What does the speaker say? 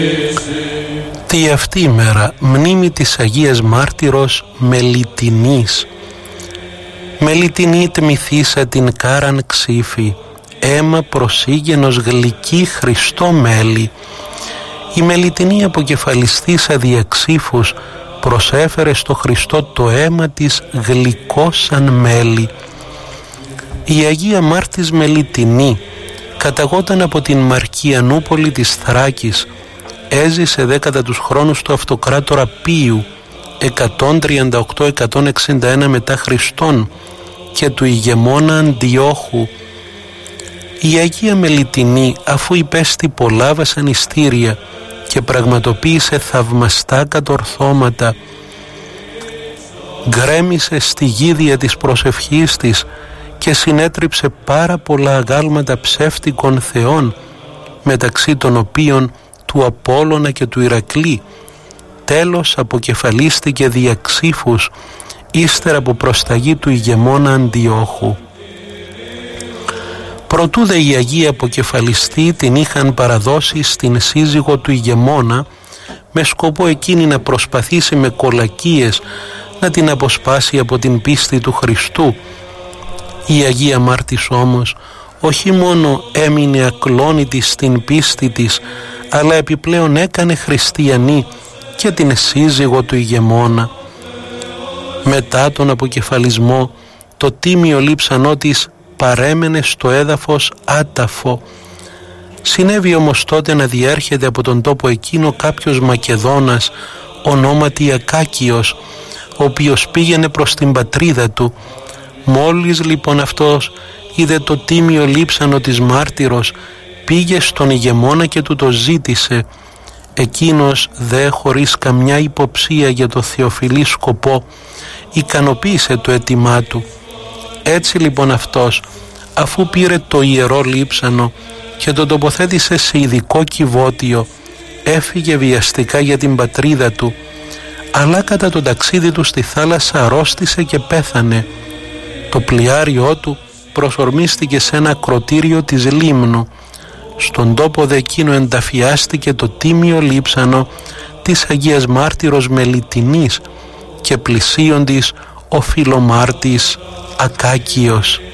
Τη αυτή ημέρα μνήμη της Αγίας Μάρτυρος Μελιτηνής. Μελιτηνή τμηθήσα την κάραν ξύφη, αίμα προσήγενος γλυκή Χριστό μέλη. Η Μελιτηνή αποκεφαλιστήσα διαξύφους, προσέφερε στο Χριστό το αίμα της γλυκό σαν μέλι. Η Αγία Μάρτης Μελιτηνή καταγόταν από την Μαρκιανούπολη της Θράκης. Έζησε 10 τους χρόνους του αυτοκράτορα Πίου 138-161 μετά Χριστόν και του ηγεμόνα Αντιόχου. Η Αγία Μελιτηνή, αφού υπέστη πολλά βασανιστήρια και πραγματοποίησε θαυμαστά κατορθώματα, γκρέμισε στη γίδια της προσευχής της και συνέτριψε πάρα πολλά αγάλματα ψεύτικων θεών, μεταξύ των οποίων του Απόλλωνα και του Ηρακλή. Τέλος αποκεφαλίστηκε διαξύφους ύστερα από προσταγή του ηγεμόνα Αντιόχου. Προτού δε η Αγία αποκεφαλιστή την είχαν παραδώσει στην σύζυγο του ηγεμόνα με σκοπό εκείνη να προσπαθήσει με κολακίες να την αποσπάσει από την πίστη του Χριστού. Η Αγία Μάρτης όμως όχι μόνο έμεινε ακλόνητη στην πίστη της, αλλά επιπλέον έκανε χριστιανή και την σύζυγο του ηγεμόνα. Μετά τον αποκεφαλισμό το τίμιο λείψανό της παρέμενε στο έδαφος άταφο. Συνέβη όμως τότε να διέρχεται από τον τόπο εκείνο κάποιος Μακεδόνας ονόματι Ακάκιος, ο οποίος πήγαινε προς την πατρίδα του. Μόλις λοιπόν αυτός είδε το τίμιο λείψανο της μάρτυρος, πήγε στον ηγεμόνα και του το ζήτησε. Εκείνος δε χωρίς καμιά υποψία για το θεοφιλή σκοπό ικανοποίησε το αίτημά του. Έτσι λοιπόν αυτός, αφού πήρε το ιερό λείψανο και το τοποθέτησε σε ειδικό κυβότιο, έφυγε βιαστικά για την πατρίδα του, αλλά κατά το ταξίδι του στη θάλασσα αρρώστησε και πέθανε. Το πλοιάριό του προσορμίστηκε σε ένα ακροτήριο της Λίμνου. Στον τόπο δε εκείνο ενταφιάστηκε το τίμιο λείψανο της Αγίας Μάρτυρος Μελιτηνής και πλησίον της ο φιλομάρτης Ακάκιος.